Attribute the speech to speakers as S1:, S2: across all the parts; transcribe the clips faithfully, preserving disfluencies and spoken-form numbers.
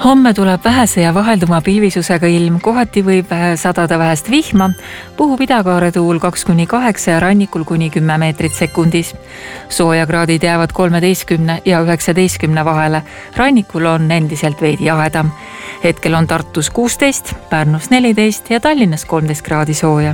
S1: Homme tuleb vähese ja vahelduma pilvisusega ilm, kohati võib sadada vähest vihma, puhub idakaare tuul kaks kuni kaheksa ja rannikul kuni kümme meetrit sekundis. Soojakraadid jäävad kolmeteistkümne ja üheksateistkümne vahele, rannikul on endiselt veidi jahedam. Hetkel on Tartus kuusteist, Pärnus neliteist ja Tallinnas kolmteist kraadi sooja.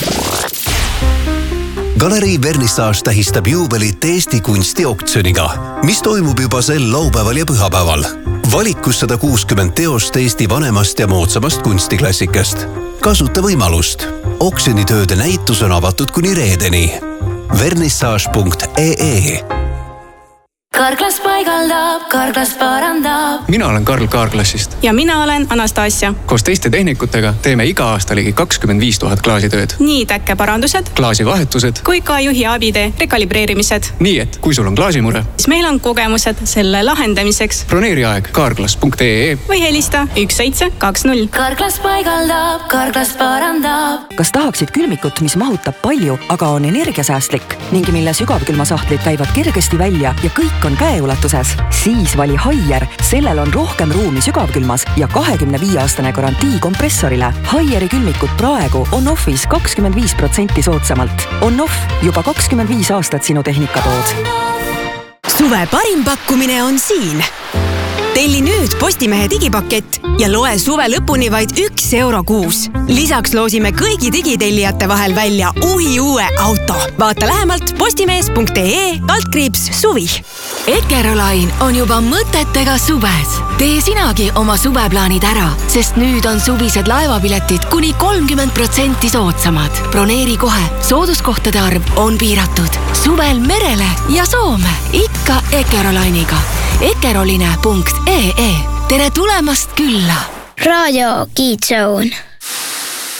S2: Galerii Vernissage tähistab juubelit Eesti kunstioktsiooniga, mis toimub juba sel laupäeval ja pühapäeval. Valikus sada kuuskümmend teost Eesti vanemast ja moodsamast kunstiklassikast. Kasuta võimalust. Oksjonitööde näitus on avatud kuni reedeni. vernissage punkt ee
S3: Karglas paigaldab, Karglas parandab.
S4: Mina olen Karl Kaarklassist.
S5: Ja mina olen Anastasia.
S4: Koos teiste tehnikutega teeme iga aasta ligi kakskümmend viis tuhat klaasitööd.
S5: Nii täkkeparandused,
S4: klaasivahetused
S5: kui ka juhi abide rekalibreerimised.
S4: Nii et, kui sul on klaasimure,
S5: siis meil on kogemused selle lahendamiseks.
S4: Broneeri aeg karglas punkt ee
S5: või helista üks seitse kaks null.
S3: Karglas paigaldab, Karglas parandab.
S6: Kas tahaksid külmikut, mis mahutab palju, aga on energiasäästlik ning mille sügavkülmasahtlid käivad kergesti välja ja kõik on käeulatuses? Siis vali Haier. Sellel on rohkem ruumi sügavkülmas ja kahekümne viie aastane garantii kompressorile. Haieri külmikud praegu on offis kakskümmend viis protsenti soodsamalt. On off juba kakskümmend viis aastat sinu tehnikatood.
S7: Suve parim pakkumine on siin. Telli nüüd Postimehe digipakett ja loe suve lõpuni vaid üks euro kuus. Lisaks loosime kõigi digitellijate vahel välja uhi uue auto. Vaata lähemalt postimees punkt ee altkriips suvi.
S8: Ekerolain on juba mõtetega suves. Tee sinagi oma suveplaanid ära, sest nüüd on suvised laevapiletid kuni kolmkümmend protsenti soodsamad. Broneeri kohe. Sooduskohtade arv on piiratud. Suvel merele ja Soome. Ikka Ekerolainiga. ekeroline punkt ee. Tere tulemast külla!
S9: Radio Kidzone.